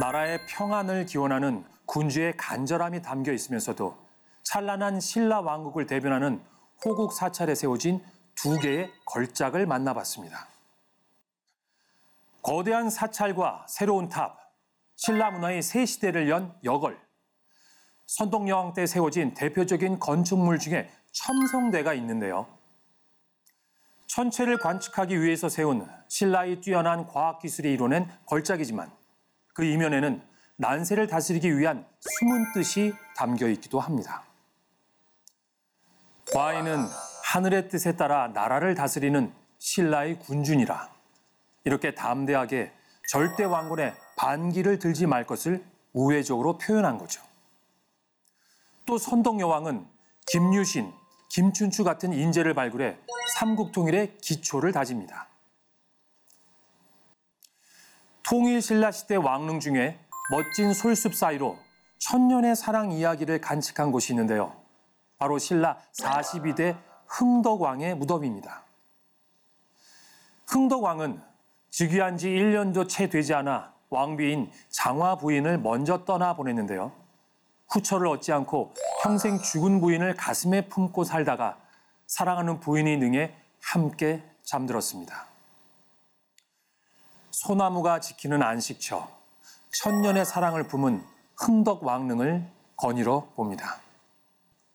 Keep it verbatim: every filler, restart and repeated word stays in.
나라의 평안을 기원하는 군주의 간절함이 담겨 있으면서도 찬란한 신라 왕국을 대변하는 호국 사찰에 세워진 두 개의 걸작을 만나봤습니다. 거대한 사찰과 새로운 탑, 신라 문화의 새 시대를 연 여걸, 선동여왕 때 세워진 대표적인 건축물 중에 첨성대가 있는데요. 천체를 관측하기 위해서 세운 신라의 뛰어난 과학기술이 이뤄낸 걸작이지만 그 이면에는 난세를 다스리기 위한 숨은 뜻이 담겨 있기도 합니다. 과인은 하늘의 뜻에 따라 나라를 다스리는 신라의 군주니라. 이렇게 담대하게 절대 왕권에 반기를 들지 말 것을 우회적으로 표현한 거죠. 또 선동여왕은 김유신, 김춘추 같은 인재를 발굴해 삼국통일의 기초를 다집니다. 통일신라 시대 왕릉 중에 멋진 솔숲 사이로 천년의 사랑 이야기를 간직한 곳이 있는데요. 바로 신라 사십이 대 흥덕왕의 무덤입니다. 흥덕왕은 즉위한 지 일 년도 채 되지 않아 왕비인 장화 부인을 먼저 떠나보냈는데요. 후처를 얻지 않고 평생 죽은 부인을 가슴에 품고 살다가 사랑하는 부인이 능해 함께 잠들었습니다. 소나무가 지키는 안식처, 천년의 사랑을 품은 흥덕왕릉을 거닐어 봅니다.